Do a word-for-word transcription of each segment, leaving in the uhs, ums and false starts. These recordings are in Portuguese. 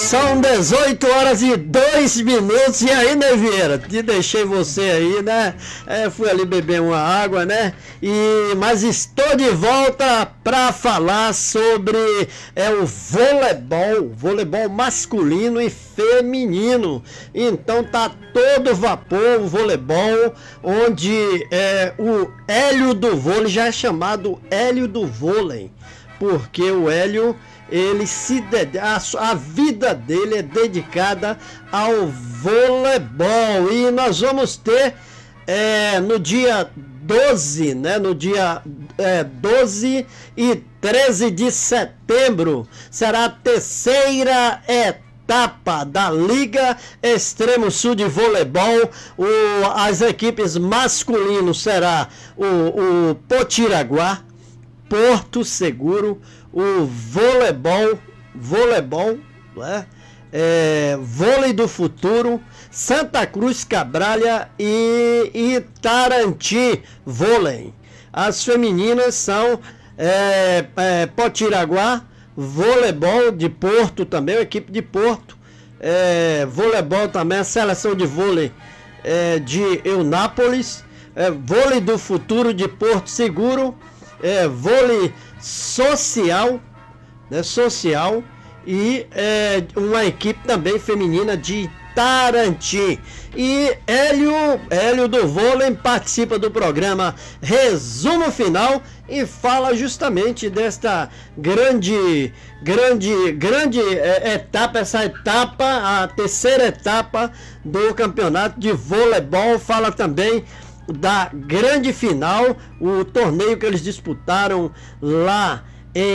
São dezoito horas e dois minutos. E aí, né, Vieira? Te deixei você aí, né? É, fui ali beber uma água, né? E, mas estou de volta para falar sobre é, o voleibol, voleibol masculino e feminino. Então tá todo vapor o voleibol, onde é, o Hélio do vôlei já é chamado Hélio do vôlei, porque o Hélio, ele se dedica, a, a vida dele é dedicada ao voleibol. E nós vamos ter é, no dia doze, né, no dia é, doze e treze de setembro, será a terceira etapa da Liga Extremo Sul de Voleibol. O, as equipes masculinos será o, o Potiraguá, Porto Seguro, o voleibol, voleibol, né? É, vôlei do futuro, Santa Cruz Cabralha e Itaranti vôlei. As femininas são é, é, Potiraguá, voleibol de Porto também, a equipe de Porto, é, voleibol também, a seleção de vôlei é, de Eunápolis, é, vôlei do futuro de Porto Seguro, é, vôlei social, né, social e é, uma equipe também feminina de Itaranti. E Hélio, Hélio do vôlei participa do programa Resumo Final e fala justamente desta grande, grande, grande é, etapa, essa etapa, a terceira etapa do campeonato de voleibol. Fala também da grande final, o torneio que eles disputaram lá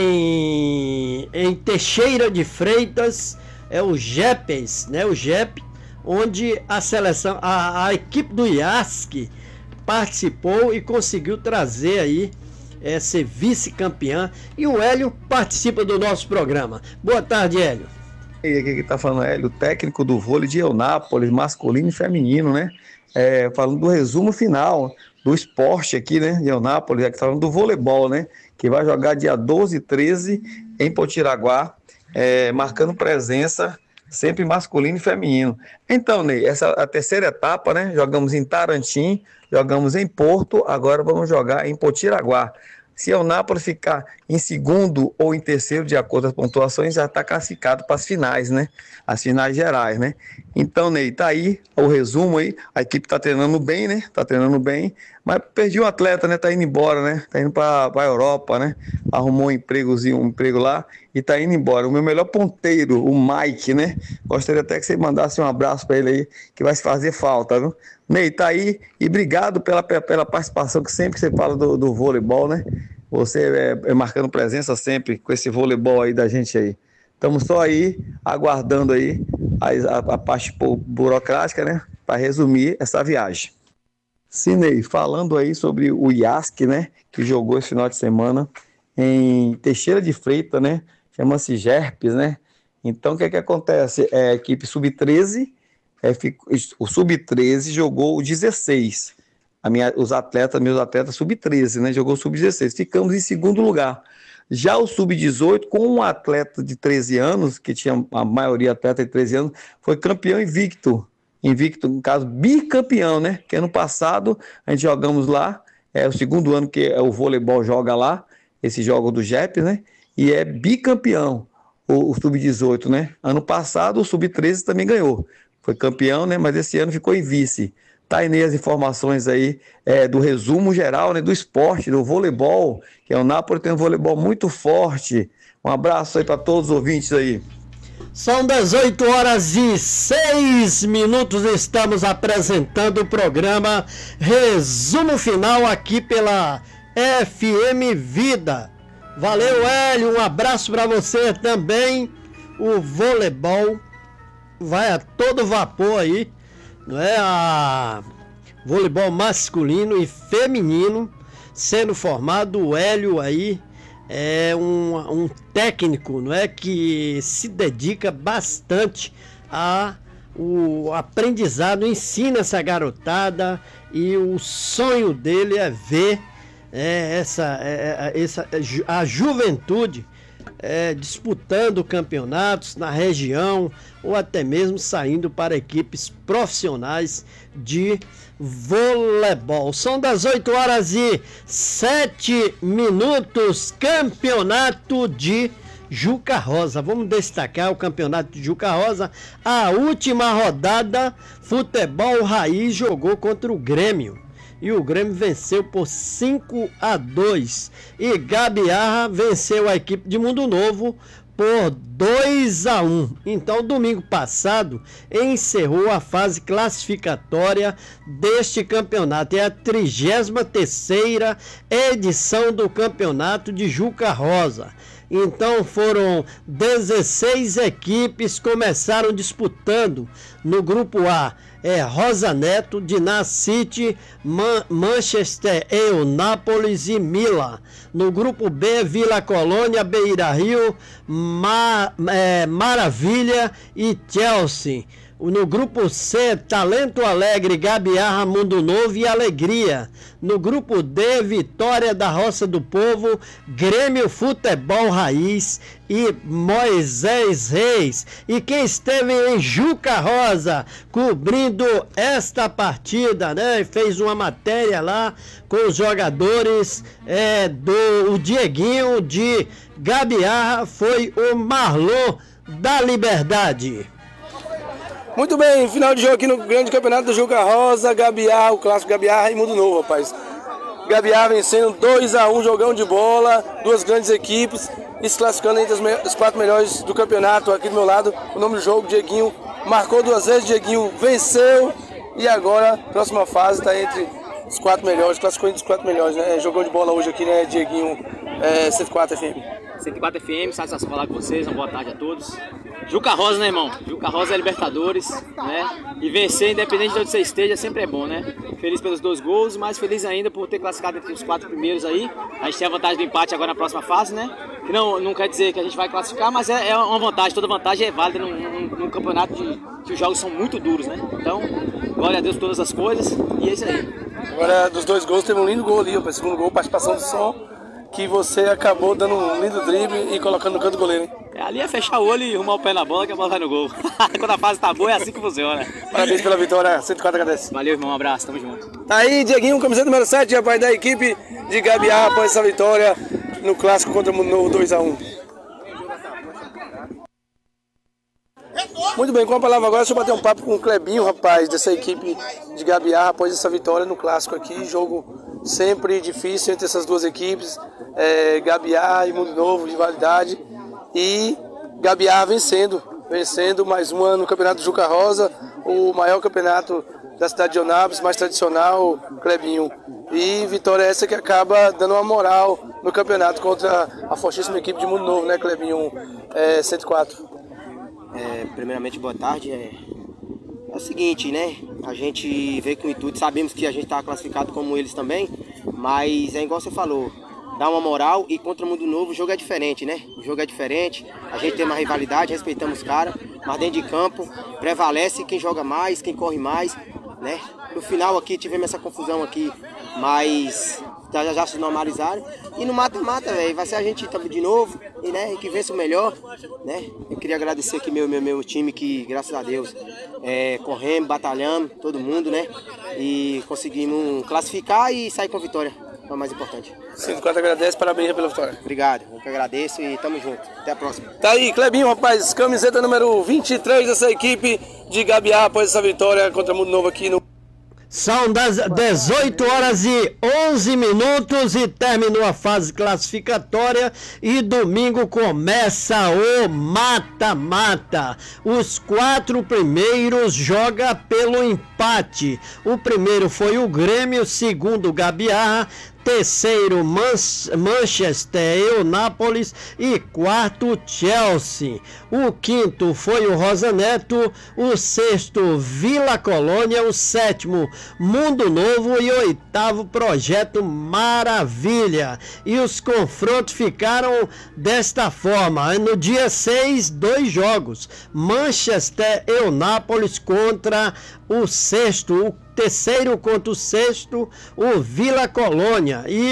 em, em Teixeira de Freitas, é o Jepes, né, o Jep, onde a seleção, a, a equipe do I A S C participou e conseguiu trazer aí, é, ser vice-campeã, e o Hélio participa do nosso programa. Boa tarde, Hélio. E aqui que tá falando é Hélio, técnico do vôlei de Eunápolis, masculino e feminino, né? É, falando do resumo final do esporte aqui, né, de Eunápolis, é que tá falando do voleibol, né, que vai jogar dia doze e treze em Potiraguá, é, marcando presença sempre masculino e feminino. Então, Ney, essa é a terceira etapa, né, jogamos em Tarantim, jogamos em Porto, agora vamos jogar em Potiraguá. Se o Nápoles ficar em segundo ou em terceiro, de acordo com as pontuações, já está classificado para as finais, né? As finais gerais, né? Então, Ney, tá aí o resumo aí. A equipe tá treinando bem, né? Tá treinando bem, mas perdi um atleta, né? Tá indo embora, né? Tá indo para a Europa, né? Arrumou um empregozinho, um emprego lá e tá indo embora. O meu melhor ponteiro, o Mike, né? Gostaria até que você mandasse um abraço para ele aí, que vai se fazer falta, viu? Ney, tá aí, e obrigado pela, pela participação, que sempre que você fala do, do voleibol, né? Você é, é marcando presença sempre com esse voleibol aí da gente aí. Estamos só aí, aguardando aí a, a, a parte burocrática, né? Para resumir essa viagem. Sinei, falando aí sobre o I A S C, né? Que jogou esse final de semana em Teixeira de Freitas, né? Chama-se Jerpes, né? Então, o que é que acontece? É a equipe sub treze... É, o sub treze jogou o dezesseis. A minha, os atletas, meus atletas sub treze, né? Jogou o sub dezesseis. Ficamos em segundo lugar. Já o sub dezoito, com um atleta de treze anos, que tinha a maioria atleta de treze anos, foi campeão invicto. Invicto, no caso, bicampeão, né? Que ano passado a gente jogamos lá. É o segundo ano que o voleibol joga lá, esse jogo do Jep, né? E é bicampeão o, o sub dezoito, né? Ano passado o sub treze também ganhou. Foi campeão, né? Mas esse ano ficou em vice. Tá aí as informações aí é, do resumo geral, né? Do esporte, do voleibol, que é o Nápoles tem um voleibol muito forte. Um abraço aí para todos os ouvintes aí. São dezoito horas e seis minutos, estamos apresentando o programa Resumo Final aqui pela F M Vida. Valeu, Hélio, um abraço para você também. O voleibol vai a todo vapor aí, não é? A voleibol masculino e feminino sendo formado. O Hélio aí é um, um técnico, não é, que se dedica bastante a o aprendizado, ensina essa garotada, e o sonho dele é ver é, essa, é, essa a juventude é, disputando campeonatos na região ou até mesmo saindo para equipes profissionais de voleibol. São das oito horas e sete minutos, campeonato de Juca Rosa. Vamos destacar o campeonato de Juca Rosa. A última rodada, Futebol Raiz jogou contra o Grêmio e o Grêmio venceu por cinco a dois. E Gabiarra venceu a equipe de Mundo Novo por dois a um. Então, domingo passado, encerrou a fase classificatória deste campeonato. É a trigésima terceira edição do campeonato de Juca Rosa. Então foram dezesseis equipes, começaram disputando no grupo A. É Rosa Neto, Diná City, Man Manchester, Eunápolis e Mila. No grupo B, Vila Colônia, Beira Rio, Ma é, Maravilha e Chelsea. No grupo C, Talento Alegre, Gabiarra, Mundo Novo e Alegria. No grupo D, Vitória da Roça do Povo, Grêmio Futebol Raiz e Moisés Reis. E quem esteve em Juca Rosa cobrindo esta partida, né? Fez uma matéria lá com os jogadores é, do o Dieguinho de Gabiarra, foi o Marlon da Liberdade. Muito bem, final de jogo aqui no grande campeonato do Juca Rosa, Gabiarra, o clássico Gabiarra e Mundo Novo, rapaz. Gabiarra vencendo dois a um, jogão de bola, duas grandes equipes, e se classificando entre os quatro melhores do campeonato. Aqui do meu lado, o nome do jogo, Dieguinho, marcou duas vezes, Dieguinho venceu, e agora, próxima fase, está entre os quatro melhores, classificou entre os quatro melhores, né? Jogão de bola hoje aqui, né, Dieguinho, é, cento e quatro F M. cento e quatro F M, satisfação falar com vocês, uma boa tarde a todos. Juca Rosa, né, irmão? Juca Rosa é Libertadores, né? E vencer, independente de onde você esteja, sempre é bom, né? Feliz pelos dois gols, mas feliz ainda por ter classificado entre os quatro primeiros aí. A gente tem a vantagem do empate agora na próxima fase, né? Que não, não quer dizer que a gente vai classificar, mas é, é uma vantagem, toda vantagem é válida num, num, num campeonato de, que os jogos são muito duros, né? Então, glória a Deus por todas as coisas, e é isso aí. Agora, dos dois gols, teve um lindo gol ali, o segundo gol, participação do Som, que você acabou dando um lindo drible e colocando no canto do goleiro, hein? É, ali é fechar o olho e arrumar o pé na bola que a bola vai no gol. Quando a fase tá boa, é assim que funciona. Parabéns pela vitória, cento e quatro agradece. Valeu, irmão, um abraço, tamo junto. Tá aí, Dieguinho, camiseta número sete, rapaz, da equipe de Gabiarra após essa vitória no clássico contra o Mundo Novo dois a um. Muito bem, com a palavra agora, deixa eu bater um papo com o Clebinho, rapaz, dessa equipe de Gabiarra após essa vitória no clássico aqui. Jogo sempre difícil entre essas duas equipes, é, Gabiarra e Mundo Novo de validade. E Gabiarra vencendo, vencendo mais um ano no Campeonato Juca Rosa, o maior campeonato da cidade de Eunápolis, mais tradicional, Clebinho. E vitória essa que acaba dando uma moral no campeonato contra a fortíssima equipe de Mundo Novo, né, Clebinho? É, cento e quatro. É, primeiramente, boa tarde. É, é o seguinte, né? A gente veio com o intuito, sabemos que a gente está classificado como eles também, mas é igual você falou, dá uma moral e contra o Mundo Novo o jogo é diferente, né? O jogo é diferente, a gente tem uma rivalidade, respeitamos os caras, mas dentro de campo prevalece quem joga mais, quem corre mais, né? No final aqui tivemos essa confusão aqui, mas já, já se normalizaram. E no mata-mata, velho, vai ser a gente de novo, e, né, que vença o melhor, né? Eu queria agradecer aqui meu, meu, meu time que, graças a Deus, é, corremos, batalhamos, todo mundo, né? E conseguimos classificar e sair com vitória, é o mais importante. cento e quatro agradece, parabéns pela vitória. Obrigado, eu que agradeço e tamo junto. Até a próxima. Tá aí, Clebinho, rapaz, camiseta número vinte e três dessa equipe de Gabiarra após essa vitória contra o Mundo Novo aqui no... São das dezoito horas e onze minutos e terminou a fase classificatória e domingo começa o mata-mata. Os quatro primeiros jogam pelo empate. O primeiro foi o Grêmio, segundo o Gabiarra, terceiro Manchester, Eunápolis e quarto Chelsea. O quinto foi o Rosa Neto, o sexto Vila Colônia, o sétimo Mundo Novo e o oitavo Projeto Maravilha. E os confrontos ficaram desta forma: no dia seis, dois jogos, Manchester, Eunápolis contra o sexto, o terceiro contra o sexto, o Vila Colônia, e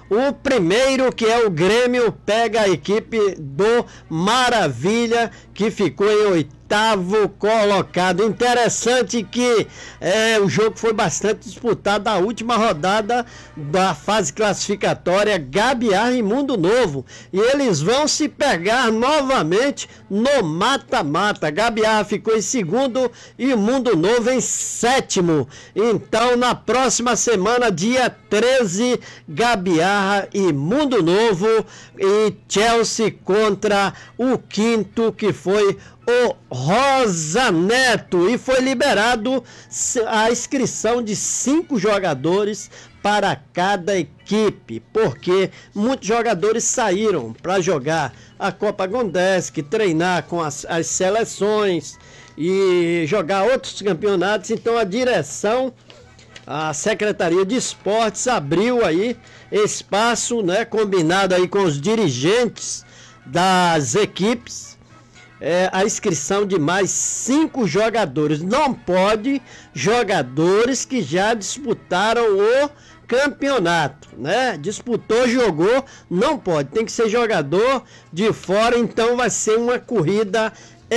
O primeiro, que é o Grêmio, pega a equipe do Maravilha, que ficou em oitavo colocado. Interessante que é, o jogo foi bastante disputado na última rodada da fase classificatória, Gabiarra e Mundo Novo. E eles vão se pegar novamente no mata-mata. Gabiarra ficou em segundo e Mundo Novo em sétimo. Então, na próxima semana, dia treze, Gabiarra e Mundo Novo, e Chelsea contra o quinto, que foi o Rosa Neto, e foi liberado a inscrição de cinco jogadores para cada equipe, porque muitos jogadores saíram para jogar a Copa Gondesc, treinar com as, as seleções e jogar outros campeonatos. Então a direção, a Secretaria de Esportes, abriu aí espaço, né, combinado aí com os dirigentes das equipes, é, a inscrição de mais cinco jogadores. Não pode jogadores que já disputaram o campeonato, né? Disputou, jogou, não pode. Tem que ser jogador de fora. Então vai ser uma corrida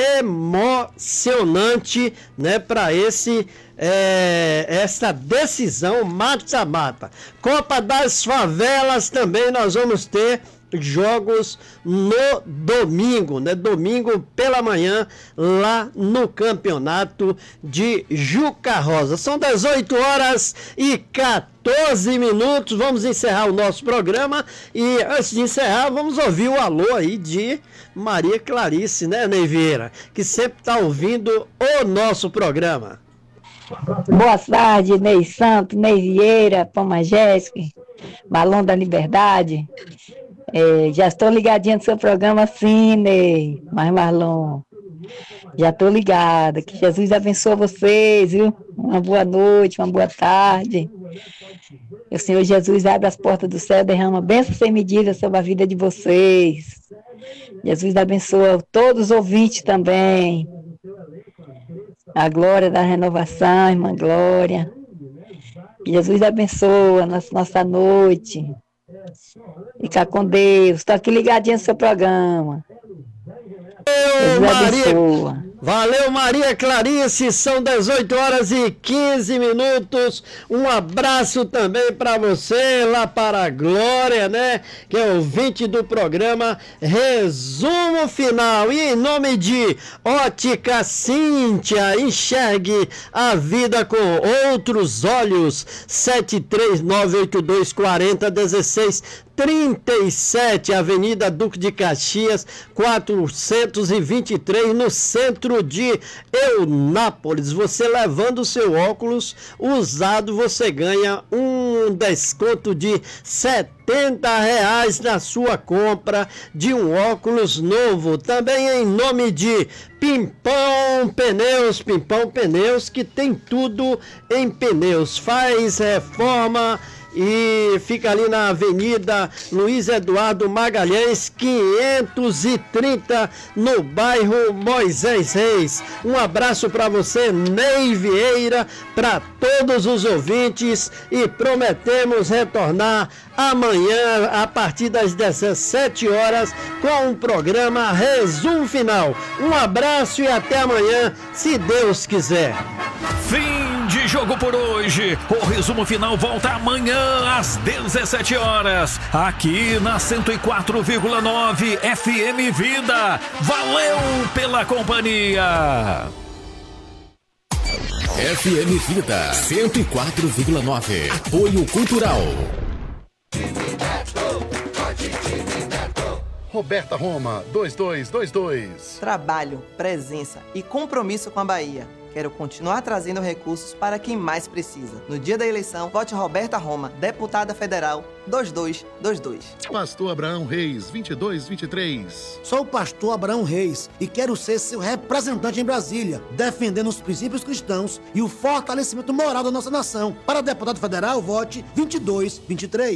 emocionante, né, para esse é, essa decisão mata-mata. Copa das Favelas também nós vamos ter jogos no domingo, né? Domingo pela manhã, lá no campeonato de Juca Rosa. São dezoito horas e quatorze minutos. Vamos encerrar o nosso programa. E antes de encerrar, vamos ouvir o alô aí de Maria Clarice, né, Ney Vieira, que sempre está ouvindo o nosso programa. Boa tarde, Ney Santos, Ney Vieira, Poma Jéssica, Balão da Liberdade. É, já estou ligadinha no seu programa, sim, Ney, mas Marlon, já estou ligada. Que Jesus abençoe vocês, viu? Uma boa noite, uma boa tarde. O Senhor Jesus abre as portas do céu, derrama bênçãos sem medida sobre a vida de vocês. Jesus abençoe todos os ouvintes também. A glória da renovação, irmã Glória. Que Jesus abençoe a nossa, nossa noite. Fica com Deus. Estou aqui ligadinho no seu programa. Valeu, Maria. Valeu, Maria Clarice. São dezoito horas e quinze minutos. Um abraço também para você, lá para a Glória, né? Que é ouvinte do programa Resumo Final. E em nome de Ótica Cíntia, enxergue a vida com outros olhos. sete três nove oito dois quatro zero um seis trinta e sete, Avenida Duque de Caxias, quatrocentos e vinte e três, no centro de Eunápolis. Você levando o seu óculos usado, você ganha um desconto de setenta reais na sua compra de um óculos novo. Também em nome de Pimpão Pneus, Pimpão Pneus, que tem tudo em pneus, faz reforma e fica ali na Avenida Luiz Eduardo Magalhães, quinhentos e trinta, no bairro Moisés Reis. Um abraço para você, Ney Vieira, para todos os ouvintes, e prometemos retornar amanhã a partir das dezessete horas com o programa Resumo Final. Um abraço e até amanhã, se Deus quiser. Fim de jogo por hoje. O Resumo Final volta amanhã às dezessete horas, aqui na cento e quatro vírgula nove F M Vida. Valeu pela companhia. F M Vida cento e quatro vírgula nove. Apoio Cultural. Roberta Roma, dois dois dois dois. Trabalho, presença e compromisso com a Bahia. Quero continuar trazendo recursos para quem mais precisa. No dia da eleição, vote Roberta Roma, deputada federal, dois dois dois dois. Pastor Abraão Reis, vinte e dois vinte e três. Sou o pastor Abraão Reis e quero ser seu representante em Brasília, defendendo os princípios cristãos e o fortalecimento moral da nossa nação. Para deputado federal, vote vinte e dois vinte e três.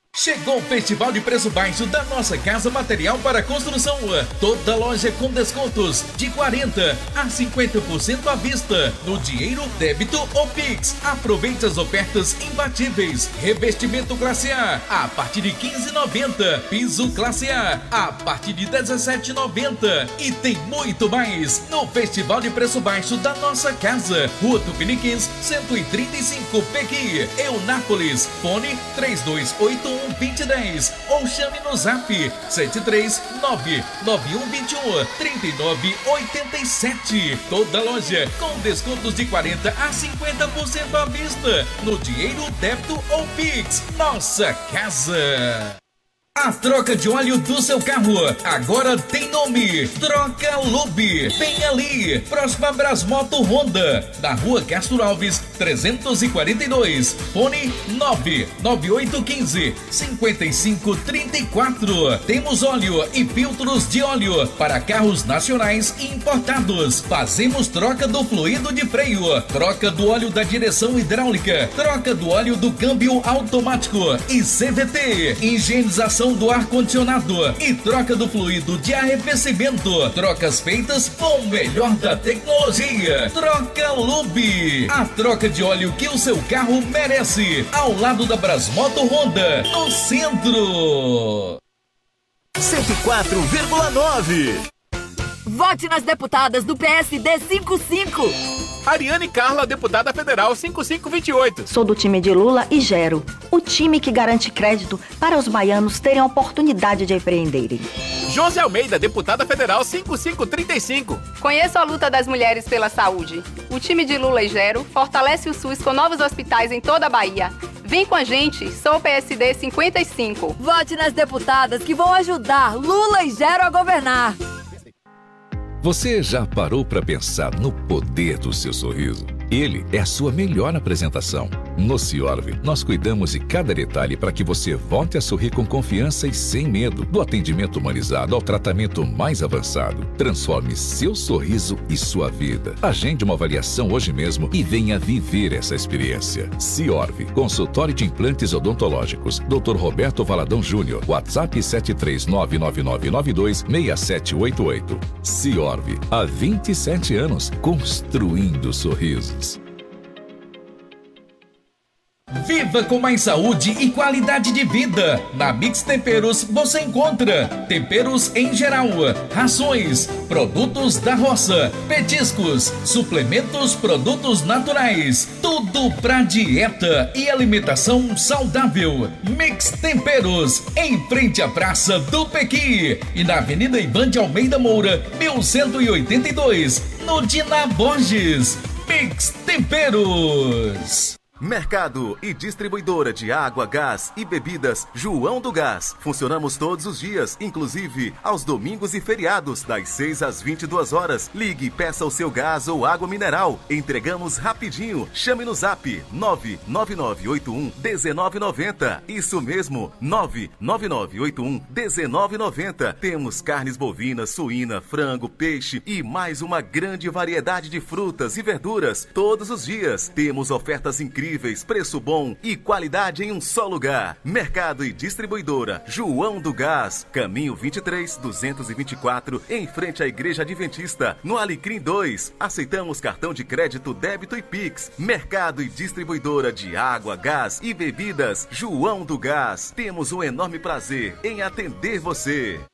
Chegou o Festival de Preço Baixo da Nossa Casa Material para Construção. Toda loja com descontos de quarenta a cinquenta por cento à vista, no dinheiro, débito ou Pix. Aproveite as ofertas imbatíveis. Revestimento classe A a partir de quinze reais e noventa centavos. Piso classe A a partir de dezessete reais e noventa centavos. E tem muito mais no Festival de Preço Baixo da Nossa Casa. Rua Tupiniquins, cento e trinta e cinco, Pequi, Eunápolis. Fone três dois oito um, dois zero um zero ou chame no zap sete três nove nove um dois um, três nove oito sete. Toda loja com descontos de quarenta a cinquenta por cento à vista, no dinheiro, débito ou Pix. Nossa Casa. A troca de óleo do seu carro agora tem nome: Troca Lube. Vem ali, próxima a Brasmoto Honda, na Rua Castro Alves, trezentos e quarenta e dois. Fone nove nove oito um cinco, cinco cinco três quatro. Temos óleo e filtros de óleo para carros nacionais e importados. Fazemos troca do fluido de freio, troca do óleo da direção hidráulica, troca do óleo do câmbio automático e C V T, higienização do ar-condicionado e troca do fluido de arrefecimento. Trocas feitas com o melhor da tecnologia. Troca Lube. A troca de óleo que o seu carro merece. Ao lado da Brasmoto Honda, no centro. cento e quatro vírgula nove. Vote nas deputadas do P S D cinquenta e cinco. Ariane Carla, deputada federal cinquenta e cinco vinte e oito. Sou do time de Lula e Gero, o time que garante crédito para os baianos terem a oportunidade de empreenderem. Josi Almeida, deputada federal cinquenta e cinco trinta e cinco. Conheço a luta das mulheres pela saúde. O time de Lula e Gero fortalece o SUS com novos hospitais em toda a Bahia. Vem com a gente, sou o P S D cinquenta e cinco. Vote nas deputadas que vão ajudar Lula e Gero a governar. Você já parou para pensar no poder do seu sorriso? Ele é a sua melhor apresentação. No Ciorv, nós cuidamos de cada detalhe para que você volte a sorrir com confiança e sem medo. Do atendimento humanizado ao tratamento mais avançado. Transforme seu sorriso e sua vida. Agende uma avaliação hoje mesmo e venha viver essa experiência. Ciorv, consultório de implantes odontológicos. doutor Roberto Valadão Júnior. WhatsApp sete três nove nove nove nove dois seis sete oito oito. Ciorv, há vinte e sete anos, construindo sorrisos. Viva com mais saúde e qualidade de vida. Na Mix Temperos você encontra temperos em geral, rações, produtos da roça, petiscos, suplementos, produtos naturais, tudo pra dieta e alimentação saudável. Mix Temperos, em frente à Praça do Pequi e na Avenida Ivan de Almeida Moura, mil cento e oitenta e dois, no Dina Borges. Mix Temperos. Mercado e distribuidora de água, gás e bebidas João do Gás. Funcionamos todos os dias, inclusive aos domingos e feriados, das seis às vinte e duas horas. Ligue e peça o seu gás ou água mineral. Entregamos rapidinho. Chame no zap nove nove nove oito um um nove nove zero. Isso mesmo, nove nove nove oito um um nove nove zero. Temos carnes bovinas, suína, frango, peixe e mais uma grande variedade de frutas e verduras todos os dias. Temos ofertas incríveis, preço bom e qualidade em um só lugar. Mercado e distribuidora João do Gás, caminho vinte e três, duzentos e vinte e quatro, em frente à Igreja Adventista, no Alecrim dois. Aceitamos cartão de crédito, débito e Pix. Mercado e distribuidora de água, gás e bebidas João do Gás. Temos um enorme prazer em atender você.